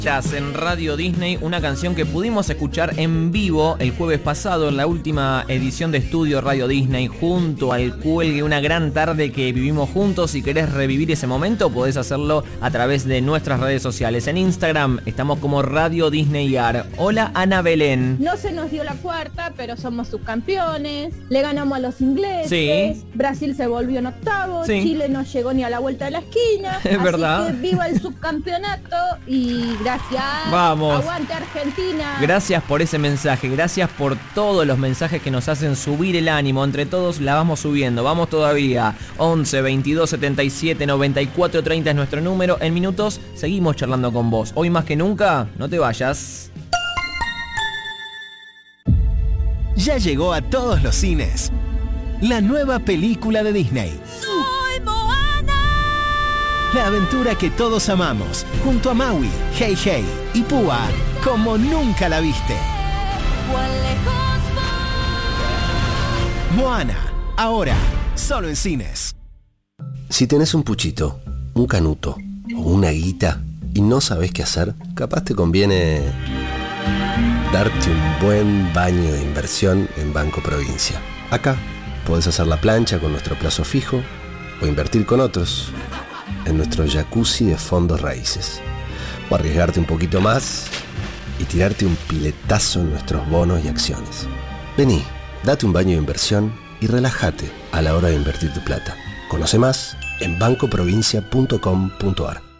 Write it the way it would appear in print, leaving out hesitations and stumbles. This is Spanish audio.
En Radio Disney, una canción que pudimos escuchar en vivo el jueves pasado en la última edición de Estudio Radio Disney junto al Cuelgue, una gran tarde que vivimos juntos. Si querés revivir ese momento podés hacerlo a través de nuestras redes sociales. En Instagram estamos como Radio Disney AR. Hola Ana Belén. No se nos dio la cuarta, pero somos subcampeones, le ganamos a los ingleses, sí. Brasil se volvió en octavos, sí. Chile no llegó ni a la vuelta de la esquina, es así verdad. Que viva el subcampeonato y gracias. Vamos. Aguante Argentina. Gracias por ese mensaje, gracias por todos los mensajes que nos hacen subir el ánimo. Entre todos la vamos subiendo, vamos todavía. 11 22 77 94 30 es nuestro número. En minutos seguimos charlando con vos. Hoy más que nunca, no te vayas. Ya llegó a todos los cines la nueva película de Disney. La aventura que todos amamos, junto a Maui, Hey Hey y Púa, como nunca la viste. Moana, ahora, solo en cines. Si tenés un puchito, un canuto o una guita y no sabés qué hacer, capaz te conviene darte un buen baño de inversión en Banco Provincia. Acá podés hacer la plancha con nuestro plazo fijo o invertir con otros en nuestro jacuzzi de fondos raíces, o arriesgarte un poquito más y tirarte un piletazo en nuestros bonos y acciones. Vení, date un baño de inversión y relájate a la hora de invertir tu plata. Conoce más en bancoprovincia.com.ar.